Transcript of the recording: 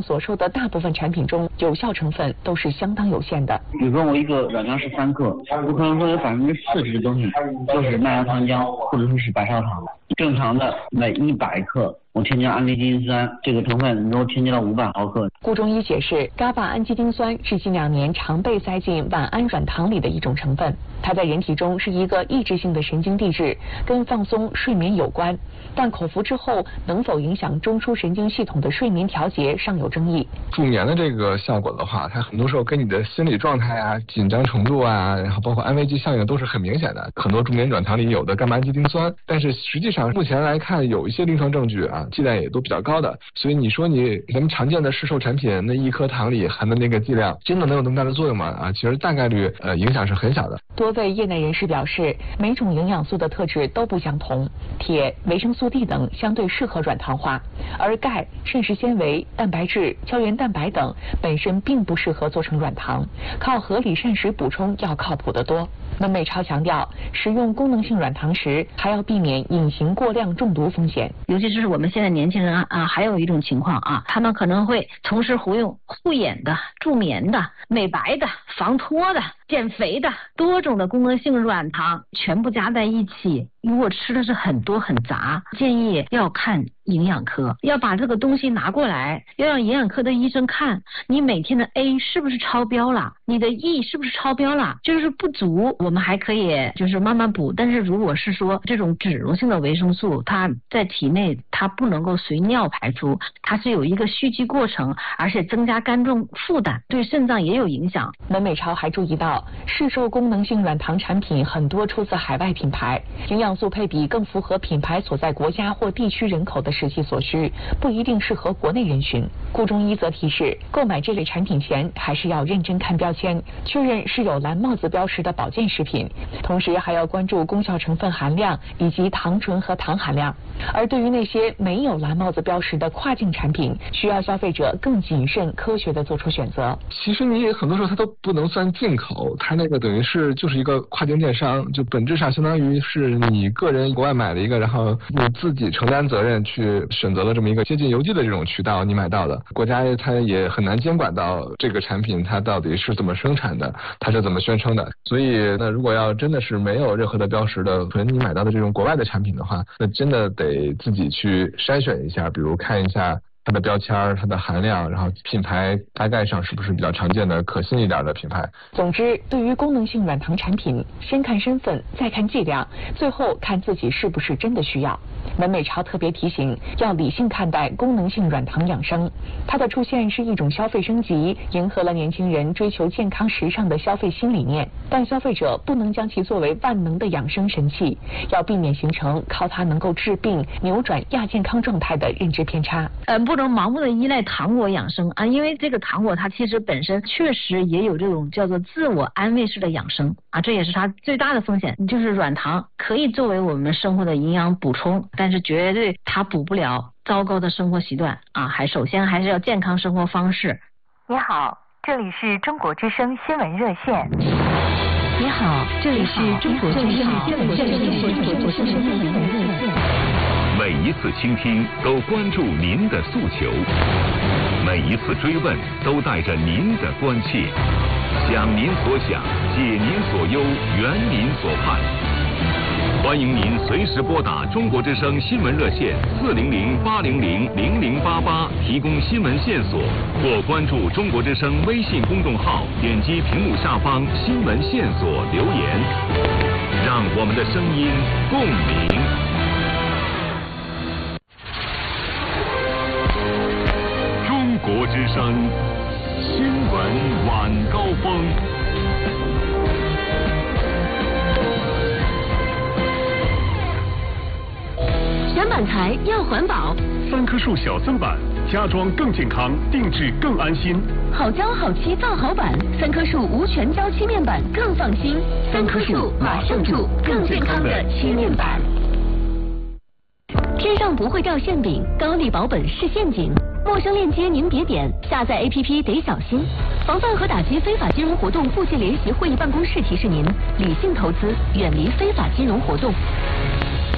所售的大部分产品中，有效成分都是相当有限的。 比如说我一个软糖是3克，我可能说有40%的东西都是麦芽糖浆或者说是白砂糖。正常的每100克我添加氨基丁酸这个成分，都添加了500毫克。 顾中医解释，GABA 氨基丁酸是近2年常被塞进晚安软糖里的一种成分，它在人体中是一个抑制性的神经递质，跟放松、睡眠有关，但口服之后能否影响中枢神经系统的睡眠调节尚有争议。 助眠的这个效果的话，它很多时候跟你的心理状态啊、紧张程度啊，然后包括安慰剂效应都是很明显的。很多助眠软糖里有的伽马氨基丁酸，但是实际上目前来看有一些临床证据啊，剂量也都比较高的。所以你说咱们常见的市售产品那1颗糖里含的那个剂量，真的能有那么大的作用吗？啊，其实大概率影响是很小的。 多位业内人士表示，每种营养素的特质都不相同，铁、维生素 D 等相对适合软糖化，而钙、膳食纤维、蛋白质、胶原蛋白等本身并不适合做成软糖，靠合理膳食补充要靠谱得多。温美超强调，使用功能性软糖时还要避免隐形过量中毒风险。 尤其是我们现在年轻人还有一种情况啊，他们可能会同时服用护眼的、助眠的、美白的、防脱的、减肥的多种的功能性软糖全部加在一起，如果吃的是很多很杂，建议要看营养科，要把这个东西拿过来，要让营养科的医生看你每天的 A 是不是超标了，你的 E 是不是超标了，就是不足我们还可以就是慢慢补，但是如果是说这种脂溶性的维生素，它在体内它不能够随尿排出，它是有一个蓄积过程，而且增加肝脏负担，对肾脏也有影响。 温美超还注意到，市售功能性软糖产品很多出自海外品牌，营养素配比更符合品牌所在国家或地区人口的实际所需，不一定适合国内人群。顾中医则提示，购买这类产品前还是要认真看标签，确认是有蓝帽子标识的保健食品，同时还要关注功效成分含量以及糖醇和糖含量。而对于那些没有蓝帽子标识的跨境产品，需要消费者更谨慎科学地做出选择。 其实你很多时候它都不能算进口，它那个等于是就是一个跨境电商，就本质上相当于是你个人国外买了一个，然后你自己承担责任去选择了这么一个接近邮寄的这种渠道，你买到的，国家它也很难监管到这个产品它到底是怎么生产的，它是怎么宣称的。所以那如果要真的是没有任何的标识的纯你买到的这种国外的产品的话，那真的得自己去筛选一下，比如看一下它的标签、它的含量，然后品牌大概上是不是比较常见的可信一点的品牌。 总之，对于功能性软糖产品，先看身份，再看剂量，最后看自己是不是真的需要。温美超特别提醒，要理性看待功能性软糖养生，它的出现是一种消费升级，迎合了年轻人追求健康时尚的消费新理念，但消费者不能将其作为万能的养生神器，要避免形成靠它能够治病、扭转亚健康状态的认知偏差。 不能盲目的依赖糖果养生啊，因为这个糖果它其实本身确实也有这种叫做自我安慰式的养生啊，这也是它最大的风险。就是软糖可以作为我们生活的营养补充，但是绝对它补不了糟糕的生活习惯啊，首先还是要健康生活方式。 你好，这里是中国之声新闻热线。 你好，这里是中国之声新闻热线。 每一次倾听都关注您的诉求，每一次追问都带着您的关切，想您所想，解您所忧，圆您所盼。欢迎您随时拨打中国之声新闻热线400-800-0088提供新闻线索，或关注中国之声微信公众号，点击屏幕下方新闻线索留言，让我们的声音共鸣。中国之声新闻晚高峰。 选板材要环保 ，3棵树小增板，家装更健康，定制更安心。 好胶好漆造好板，3棵树无全胶漆面板更放心。3棵树马上住更健康的漆面板。天上不会掉馅饼，高利保本是陷阱。陌生链接您别点，下载 APP 得小心。防范和打击非法金融活动妇协联席会议办公室提示您：理性投资，远离非法金融活动。